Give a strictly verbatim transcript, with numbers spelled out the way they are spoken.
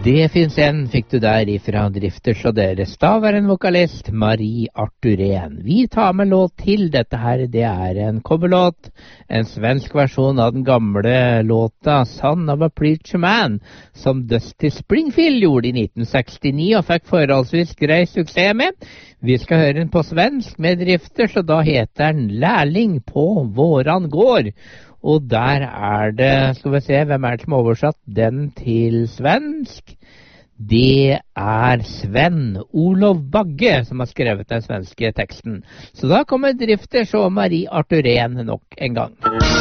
Det finns en fikk du der ifra Drifters, og deres daværende vokalist Marie Arthurén. Vi tar med låt til dette her, det er en coverlåt, en svensk versjon av den gamle låta Son of a Preacher Man, som Dusty Springfield gjorde i nitten sekstini og fikk forholdsvis grei suksess med. Vi skal høre den på svensk med Drifters, og da heter den Lærling på våran gård. Og der er det, skal vi se, hvem er det som har oversatt den til svensk? Det er Sven Olof Bagge som har skrevet den svenske teksten. Så da kommer Drifters og Marie Arthurén nok en gang.